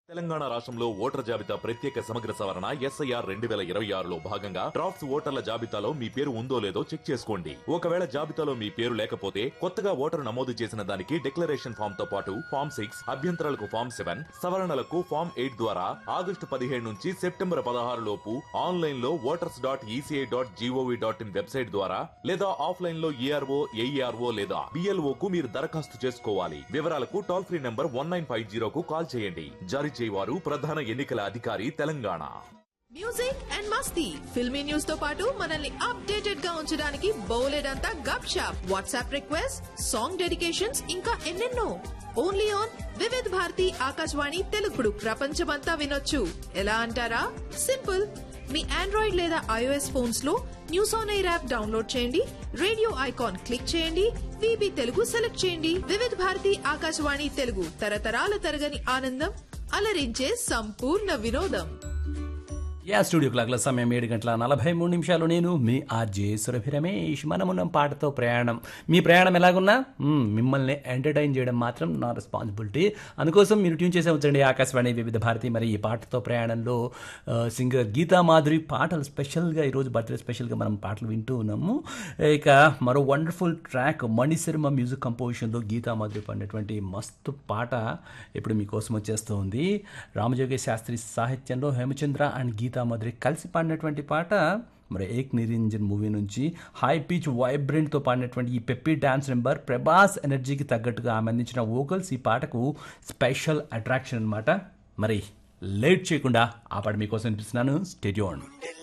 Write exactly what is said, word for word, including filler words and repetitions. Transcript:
తెలంగాణ రాష్ట్రంలో ఓటర్ జాబితా ప్రత్యేక సమగ్ర సవరణ ఎస్ఐఆర్ రెండు వేల ఇరవై ఆరులో భాగంగా డ్రాఫ్ట్స్ ఓటర్ల జాబితాలో మీ పేరు ఉందో లేదో చెక్ చేసుకోండి. ఒకవేళ జాబితాలో మీ పేరు లేకపోతే కొత్తగా ఓటరు నమోదు చేసిన దానికి డిక్లరేషన్ ఫామ్ తో పాటు ఫామ్ సిక్స్ అభ్యంతరాలకు ఫామ్ సెవెన్ సవరణలకు ఫామ్ ఎయిట్ ద్వారా ఆగస్టు పదిహేడు నుంచి సెప్టెంబర్ పదహారు లోపు ఆన్లైన్ లో voters dot ECI dot GOV dot in website ద్వారా లేదా ఆఫ్లైన్ లో ఈఆర్ఓ ఏఈఆర్ఓ లేదా బిఎల్ఓ కు మీరు దరఖాస్తు చేసుకోవాలి. వివరాలకు toll free number one nine five జీరోకు call చేయండి. జారీ చేయవారు ప్రధాన ఎన్నికల అధికారి Telangana. Music and Masti filmy news తో పాటు మనల్ని అప్డేటెడ్ గా ఉంచడానికి బౌలెడంతా గప్ shop, WhatsApp request, song dedications, ఇంకా ఎన్నెన్నో. Only on Vividh Bharati Akashvani తెలుగుడు. ప్రపంచమంతా వినొచ్చు. ఎలా అంటారా? సింపుల్. మీ ఆండ్రాయిడ్ లేదా ఐఓఎస్ ఫోన్స్ లో news on air app download చేయండి, రేడియో ఐకాన్ క్లిక్ చేయండి, వీబీ తెలుగు సెలెక్ట్ చేయండి. వివిధ్ భారతి ఆకాశవాణి తెలుగు, తరతరాల తరగని ఆనందం, అలరించే సంపూర్ణ వినోదం. యా స్టూడియో క్లాక్ల సమయం ఏడు గంటల నలభై మూడు నిమిషాలు. నేను మీ ఆర్జే సురభి రమేష్. మనమున్న పాటతో ప్రయాణం. మీ ప్రయాణం ఎలాగున్నా మిమ్మల్ని ఎంటర్టైన్ చేయడం మాత్రం నా రెస్పాన్సిబిలిటీ. అందుకోసం మీరు ట్యూన్ చేసే ఉంచండి ఆకాశవాణి వివిధ భారతి. మరి ఈ పాటతో ప్రయాణంలో సింగర్ గీతా మాధురి పాటలు స్పెషల్గా ఈరోజు బర్త్డే స్పెషల్గా మనం పాటలు వింటూ ఉన్నాము. ఇక మరో wonderful track Mani Sharma music కంపోజిషన్లో Gita Madhuri పాడినటువంటి మస్తు పాట ఇప్పుడు మీకోసం వచ్చేస్తూ ఉంది. రామజోగి శాస్త్రి సాహిత్యంలో హేమచంద్ర అండ్ గీతా మాధురి కలిసి పాడినటువంటి పాట. మరి ఏక్ నిరంజన్ మూవీ నుంచి హై పిచ్ వైబ్రెంట్తో పాడినటువంటి ఈ పెప్పీ డాన్స్ నెంబర్ ప్రభాస్ ఎనర్జీకి తగ్గట్టుగా ఆమె అందించిన వోకల్స్ ఈ పాటకు స్పెషల్ అట్రాక్షన్ అనమాట. మరి లేట్ చేయకుండా ఆ పాట మీకోసం వినిపిస్తున్నాను. Stay tuned.